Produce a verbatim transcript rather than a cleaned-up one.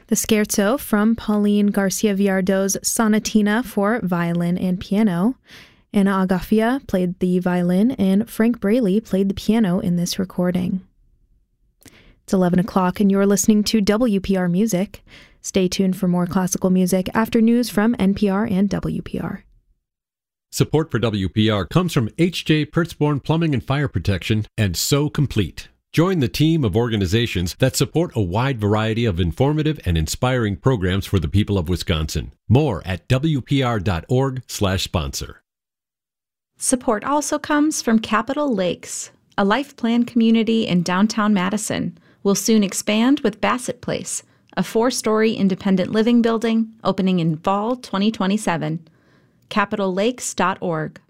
The Scherzo from Pauline Garcia Villardo's Sonatina for violin and piano. Anna Agafia played the violin, and Frank Braley played the piano in this recording. It's eleven o'clock, and you're listening to W P R Music. Stay tuned for more classical music after news from N P R and W P R. Support for W P R comes from H J Pertzborn Plumbing and Fire Protection and So Complete. Join the team of organizations that support a wide variety of informative and inspiring programs for the people of Wisconsin. More at W P R dot org slash sponsor. Support also comes from Capitol Lakes, a life plan community in downtown Madison. Will soon expand with Bassett Place, a four-story independent living building opening in fall twenty twenty-seven. capitol lakes dot org.